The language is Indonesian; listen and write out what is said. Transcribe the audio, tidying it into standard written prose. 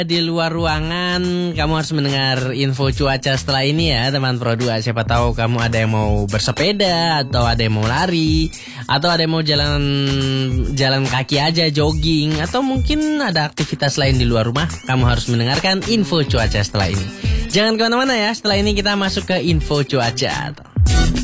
Di luar ruangan, kamu harus mendengar info cuaca setelah ini ya teman Pro 2. Siapa tahu kamu ada yang mau bersepeda, atau ada yang mau lari, atau ada yang mau jalan kaki aja, jogging, atau mungkin ada aktivitas lain di luar rumah. Kamu harus mendengarkan info cuaca setelah ini. Jangan kemana-mana ya, setelah ini kita masuk ke info cuaca.